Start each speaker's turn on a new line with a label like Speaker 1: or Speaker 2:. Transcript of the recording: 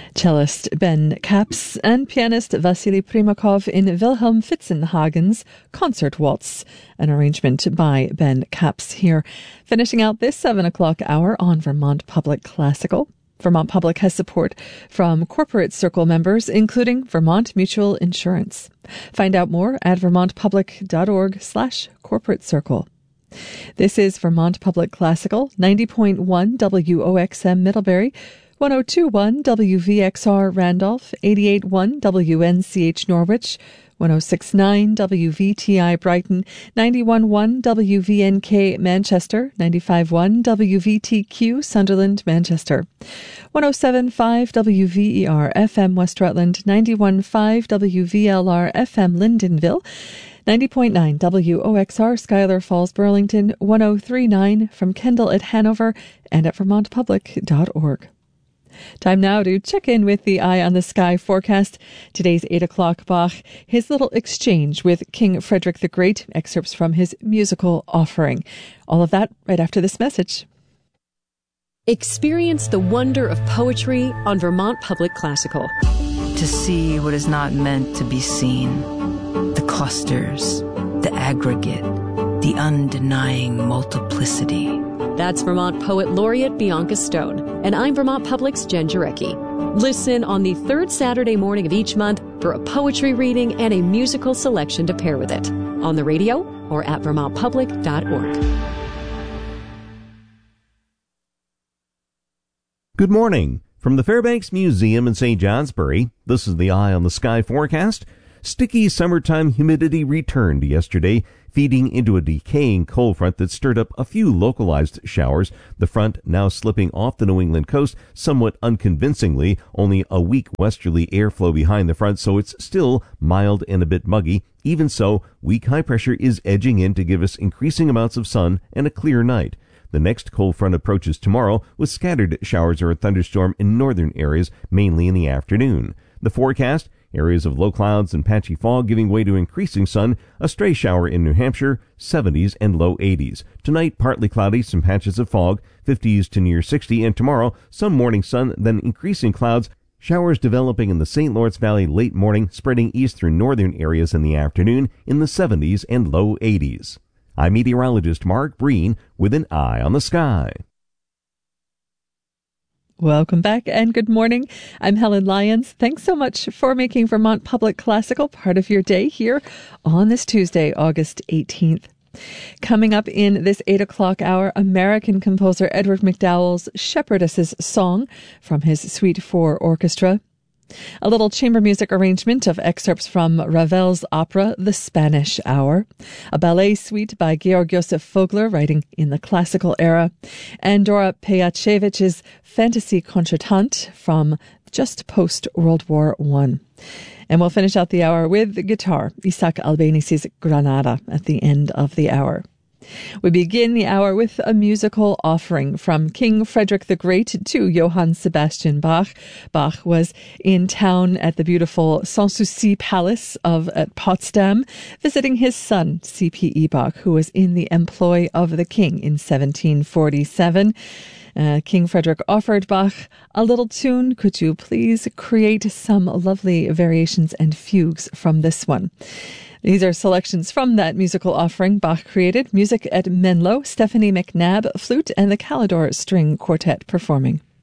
Speaker 1: Cellist Ben Kaps and pianist Vasily Primakov in Wilhelm Fitzenhagen's Concert Waltz, an arrangement by Ben Kaps here. Finishing out this 7 o'clock hour on Vermont Public Classical. Vermont Public has support from Corporate Circle members, including Vermont Mutual Insurance. Find out more at vermontpublic.org/corporate circle. This is Vermont Public Classical, 90.1 WOXM Middlebury, 102.1 WVXR Randolph, 88.1 WNCH Norwich, 106.9 WVTI Brighton, 91.1 WVNK Manchester, 95.1 WVTQ Sunderland Manchester, 107.5 WVER FM West Rutland, 91.5 WVLR FM Lyndonville, 90.9 WOXR Schuyler Falls Burlington, 103.9 from Kendall at Hanover, and at vermontpublic.org. Time now to check in with the Eye on the Sky forecast. Today's 8 o'clock Bach, his little exchange with King Frederick the Great, excerpts from his musical offering. All of that right after this message.
Speaker 2: Experience the wonder of poetry on Vermont Public Classical.
Speaker 3: To see what is not meant to be seen. The clusters, the aggregate, the undenying multiplicity.
Speaker 2: That's Vermont Poet Laureate Bianca Stone, and I'm Vermont Public's Jen Jarecki. Listen on the third Saturday morning of each month for a poetry reading and a musical selection to pair with it, on the radio or at vermontpublic.org.
Speaker 4: Good morning. From the Fairbanks Museum in St. Johnsbury, this is the Eye on the Sky forecast. Sticky summertime humidity returned yesterday, feeding into a decaying cold front that stirred up a few localized showers. The front now slipping off the New England coast somewhat unconvincingly, only a weak westerly airflow behind the front, so it's still mild and a bit muggy. Even so, weak high pressure is edging in to give us increasing amounts of sun and a clear night. The next cold front approaches tomorrow with scattered showers or a thunderstorm in northern areas, mainly in the afternoon. The forecast: areas of low clouds and patchy fog giving way to increasing sun, a stray shower in New Hampshire, 70s and low 80s. Tonight, partly cloudy, some patches of fog, 50s to near 60, and tomorrow, some morning sun, then increasing clouds, showers developing in the St. Lawrence Valley late morning, spreading east through northern areas in the afternoon in the 70s and low 80s. I'm meteorologist Mark Breen with an Eye on the Sky.
Speaker 1: Welcome back and good morning. I'm Helen Lyons. Thanks so much for making Vermont Public Classical part of your day here on this Tuesday, August 18th. Coming up in this 8 o'clock hour, American composer Edward McDowell's Shepherdess's Song from his Suite for Orchestra. A little chamber music arrangement of excerpts from Ravel's opera, The Spanish Hour. A ballet suite by Georg Josef Vogler, writing in the classical era. And Dora Pejacevich's Fantasy Concertante from just post-World War I. And we'll finish out the hour with the guitar, Isaac Albéniz's Granada at the end of the hour. We begin the hour with a musical offering from King Frederick the Great to Johann Sebastian Bach. Bach was in town at the beautiful Sanssouci Palace at Potsdam, visiting his son, C.P.E. Bach, who was in the employ of the king in 1747. King Frederick offered Bach a little tune. Could you please create some lovely variations and fugues from this one? These are selections from that musical offering Bach created. Music at Menlo, Stephanie McNabb, flute, and the Calidor String Quartet performing.